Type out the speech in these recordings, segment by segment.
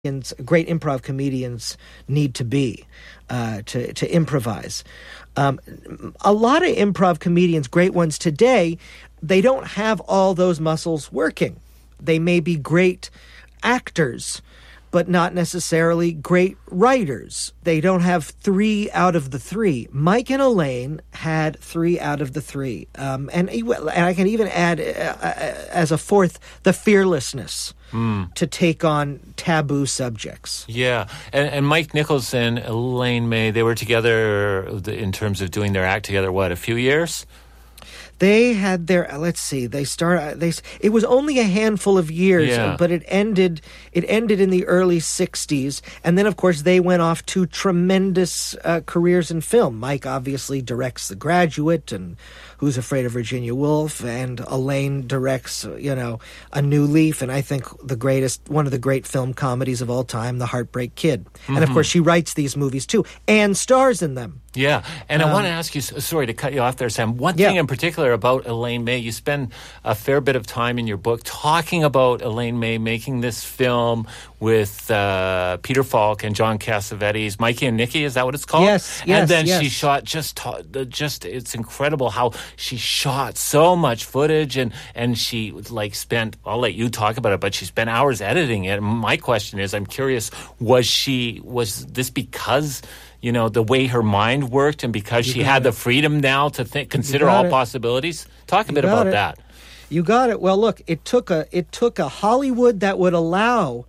great improv comedians need to be to improvise. A lot of improv comedians, great ones today, they don't have all those muscles working. They may be great actors, but not necessarily great writers. They don't have 3 out of the 3. Mike and Elaine had 3 out of the 3. And I can even add as a fourth, the fearlessness to take on taboo subjects. Yeah. And Mike Nichols and Elaine May, they were together in terms of doing their act together, a few years? They had their, it was only a handful of years, but it ended in the early 60s. And then, of course, they went off to tremendous careers in film. Mike obviously directs The Graduate and Who's Afraid of Virginia Woolf, and Elaine directs, A New Leaf, and I think one of the great film comedies of all time, The Heartbreak Kid. Mm-hmm. And, of course, she writes these movies, too, and stars in them. Yeah, and I want to ask you, sorry to cut you off there, Sam, one thing in particular about Elaine May. You spend a fair bit of time in your book talking about Elaine May making this film with Peter Falk and John Cassavetes, Mikey and Nicky, is that what it's called? Yes. And then she shot just it's incredible how she shot so much footage and she spent, I'll let you talk about it, but she spent hours editing it. And my question is, I'm curious, was this because the way her mind worked and because she had the freedom now to consider all possibilities? Talk a bit about that. You got it. Well, look, it took a Hollywood that would allow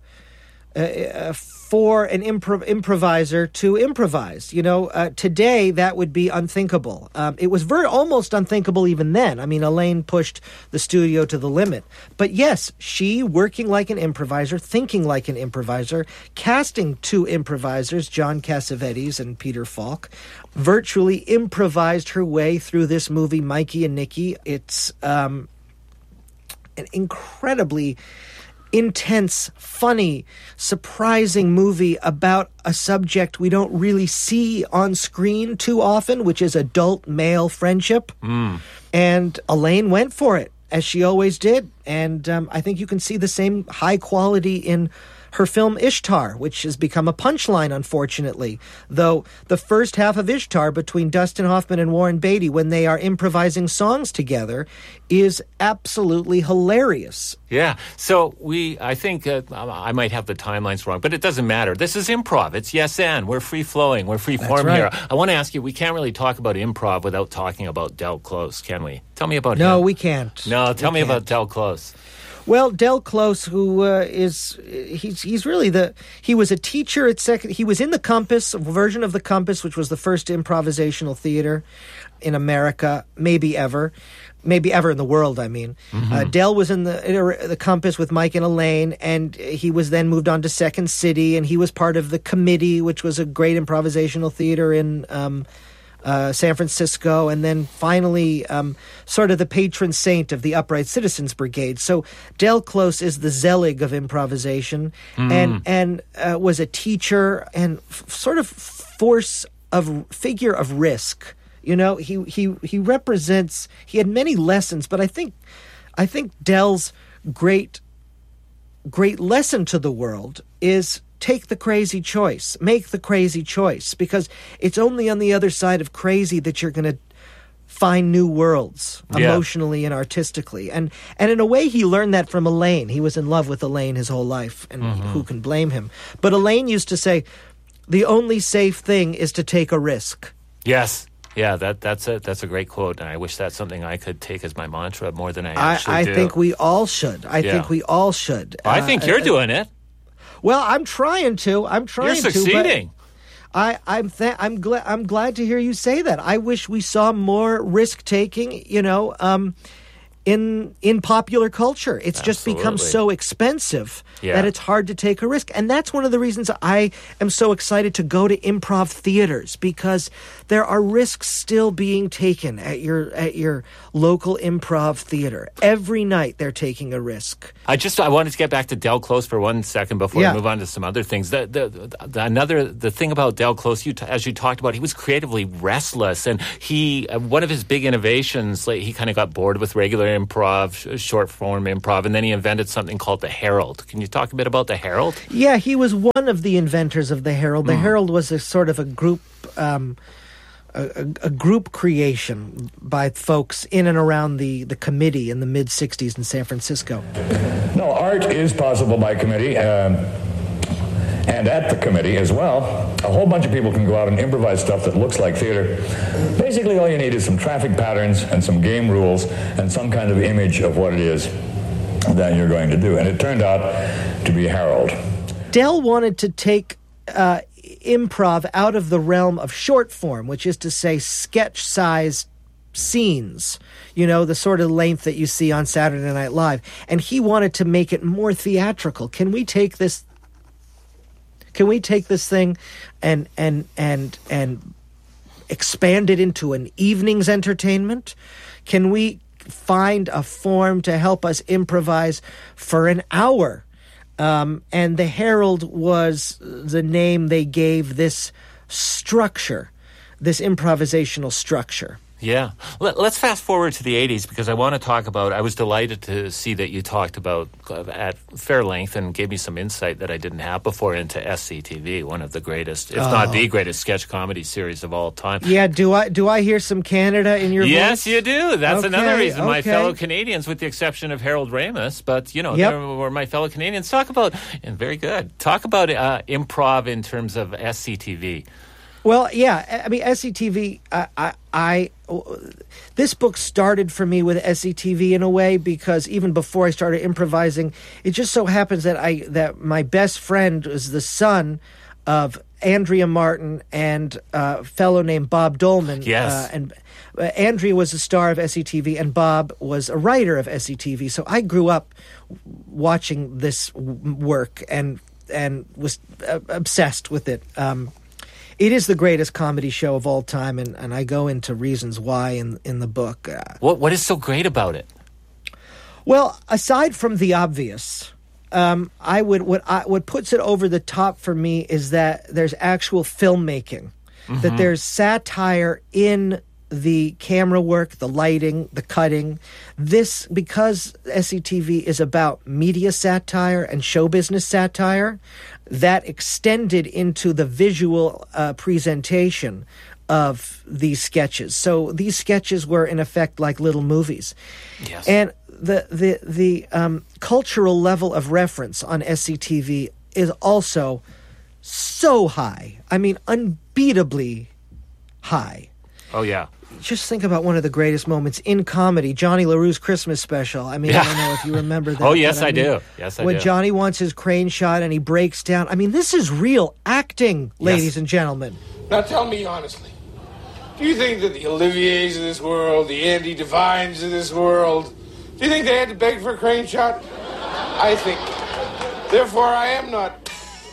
for an improviser to improvise. Today that would be unthinkable. It was almost unthinkable even then. I mean, Elaine pushed the studio to the limit. But yes, she, working like an improviser, thinking like an improviser, casting 2 improvisers, John Cassavetes and Peter Falk, virtually improvised her way through this movie, Mikey and Nicky. It's an incredibly intense, funny, surprising movie about a subject we don't really see on screen too often, which is adult male friendship. And Elaine went for it, as she always did. And I think you can see the same high quality in her film Ishtar, which has become a punchline, unfortunately. Though the first half of Ishtar, between Dustin Hoffman and Warren Beatty, when they are improvising songs together, is absolutely hilarious. Yeah. So I think I might have the timelines wrong, but it doesn't matter. This is improv. It's yes and. We're free-flowing. We're free-form here. I want to ask you, we can't really talk about improv without talking about Del Close, can we? Tell me about him. No, we can't. No, tell me about Del Close. Well, Del Close, who he's really he was a teacher at he was in the Compass, a version of the Compass, which was the first improvisational theater in America, maybe ever in the world, I mean. Mm-hmm. Del was in the Compass with Mike and Elaine, and he was then moved on to Second City, and he was part of the Committee, which was a great improvisational theater in San Francisco, and then finally sort of the patron saint of the Upright Citizens Brigade. So Del Close is the Zelig of improvisation, and was a teacher and sort of figure of risk. He represents. He had many lessons, but I think Del's great lesson to the world is: take the crazy choice. Make the crazy choice, because it's only on the other side of crazy that you're going to find new worlds emotionally and artistically. And in a way, he learned that from Elaine. He was in love with Elaine his whole life, and who can blame him? But Elaine used to say, the only safe thing is to take a risk. Yes. Yeah, that's a great quote, and I wish that's something I could take as my mantra more than I actually do. I think we all should. I think we all should. I think you're doing it. Well, I'm trying to. You're succeeding. I'm glad to hear you say that. I wish we saw more risk taking. In popular culture. It's just become so expensive that it's hard to take a risk. And that's one of the reasons I am so excited to go to improv theaters, because there are risks still being taken at your local improv theater. Every night they're taking a risk. I wanted to get back to Del Close for 1 second before we move on to some other things. The thing about Del Close, as you talked about, he was creatively restless, and one of his big innovations, he kind of got bored with regular improv, short form improv, and then he invented something called the Herald. Can you talk a bit about the Herald? Yeah, he was one of the inventors of the Herald. The Herald was a sort of a group, a group creation by folks in and around the committee in the mid-'60s in San Francisco. No, art is possible by committee, and at the committee as well. A whole bunch of people can go out and improvise stuff that looks like theater. Basically, all you need is some traffic patterns and some game rules and some kind of image of what it is that you're going to do. And it turned out to be Harold. Del wanted to take improv out of the realm of short form, which is to say sketch-sized scenes, you know, the sort of length that you see on Saturday Night Live. And he wanted to make it more theatrical. Can we take this thing and expand it into an evening's entertainment? Can we find a form to help us improvise for an hour? And the Herald was the name they gave this structure, this improvisational structure. Yeah. Let's fast forward to the 80s because I want to talk about, I was delighted to see that you talked about at fair length and gave me some insight that I didn't have before into SCTV, one of the greatest, if not the greatest sketch comedy series of all time. Yeah, do I hear some Canada in your voice? Yes, you do. That's another reason. My okay. fellow Canadians, with the exception of Harold Ramis, but, you know, Yep. they were my fellow Canadians. Talk about, and very good, talk about improv in terms of SCTV. Well, yeah, I mean, SCTV, this book started for me with SCTV in a way because even before I started improvising, it just so happens that my best friend was the son of Andrea Martin and a fellow named Bob Dolman. Yes. And Andrea was a star of SCTV and Bob was a writer of SCTV. So I grew up watching this work and was obsessed with it. It is the greatest comedy show of all time, and I go into reasons why in the book. What is so great about it? Well, aside from the obvious, what puts it over the top for me is that there's actual filmmaking, that there's satire in the camera work, the lighting, the cutting. This, because SCTV is about media satire and show business satire, that extended into the visual presentation of these sketches. So these sketches were in effect like little movies. Yes. And the cultural level of reference on SCTV is also so high. I mean, unbeatably high. Oh, yeah. Just think about one of the greatest moments in comedy, Johnny LaRue's Christmas special. I mean, Yeah. I don't know if you remember that. Oh, yes, but I do. Yes, I when do. Johnny wants his crane shot and he breaks down. I mean, this is real acting, ladies Yes. and gentlemen. Now tell me honestly, do you think that the Oliviers of this world, the Andy Devines of this world, do you think they had to beg for a crane shot? I think. Therefore, I am not.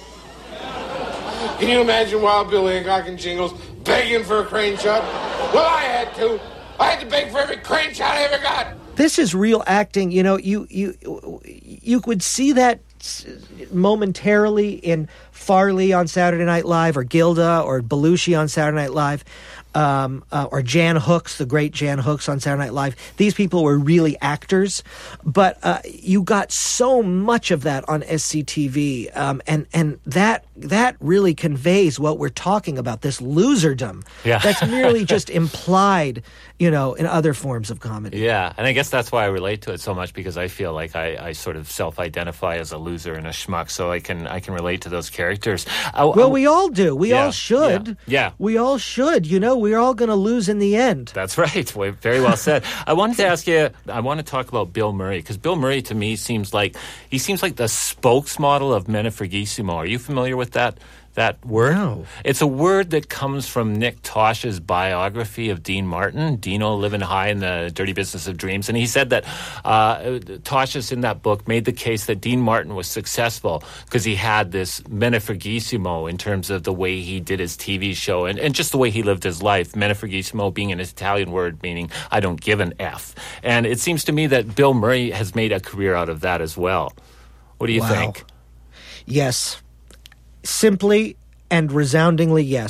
Can you imagine Wild Bill Hancock and Jingles begging for a crane shot? Well, I had to. I had to beg for every crane shot I ever got. This is real acting. You know, you would see that momentarily in Farley on Saturday Night Live, or Gilda, or Belushi on Saturday Night Live, or Jan Hooks, the great Jan Hooks on Saturday Night Live. These people were really actors, but you got so much of that on SCTV, and that really conveys what we're talking about, this loserdom that's merely just implied, you know, in other forms of comedy. Yeah, and I guess that's why I relate to it so much, because I feel like I sort of self-identify as a loser and a schmuck, so I can relate to those characters. Well, we all do. We Yeah, all should. yeah. We all should. You know, we're all going to lose in the end. That's right. Very well said. I wanted to ask you, I want to talk about Bill Murray, because Bill Murray to me seems like the spokesmodel of Menefregissimo. Are you familiar with that word? No. It's a word that comes from Nick Tosh's biography of Dean Martin, Dino Living High in the Dirty Business of Dreams. And he said that Tosh's in that book made the case that Dean Martin was successful because he had this Menefregissimo in terms of the way he did his TV show and just the way he lived his life. Menefregissimo being an Italian word meaning I don't give an F. And it seems to me that Bill Murray has made a career out of that as well. What do you think? Yes. Simply and resoundingly yes.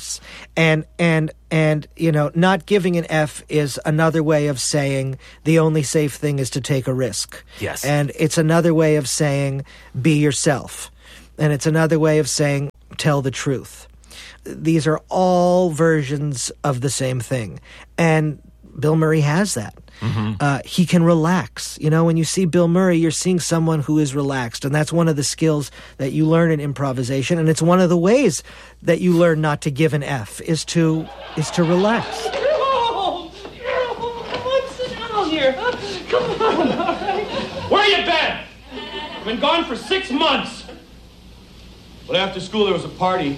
And not giving an F is another way of saying the only safe thing is to take a risk. Yes. And it's another way of saying be yourself. And it's another way of saying tell the truth. These are all versions of the same thing. And Bill Murray has that. He can relax. When you see Bill Murray, you're seeing someone who is relaxed. And that's one of the skills that you learn in improvisation. And it's one of the ways that you learn not to give an F is to relax. You're home. Come on, sit down here. Come on, all right. Where you been? I've been gone for 6 months. But after school, there was a party.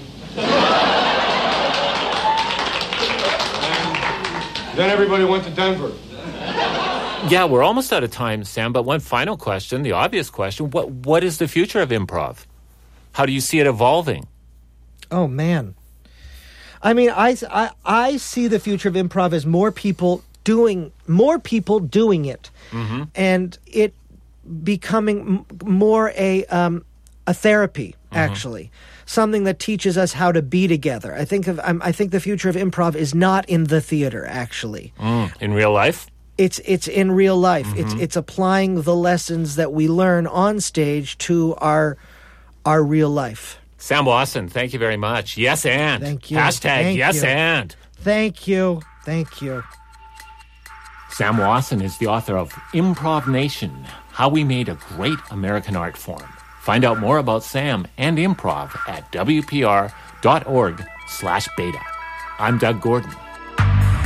And then everybody went to Denver. Yeah, we're almost out of time, Sam, but one final question, the obvious question. What is the future of improv? How do you see it evolving? Oh, man. I mean, I see the future of improv as more people doing it, and it becoming more a therapy, actually. Something that teaches us how to be together. I think the future of improv is not in the theater, actually. In real life? It's in real life. It's applying the lessons that we learn on stage to our real life. Sam Wasson, thank you very much. Yes, and. Thank you. Hashtag Thank yes, you. and. Thank you. Thank you. Sam Wasson is the author of Improv Nation, How We Made a Great American Art Form. Find out more about Sam and improv at wpr.org/beta. I'm Doug Gordon.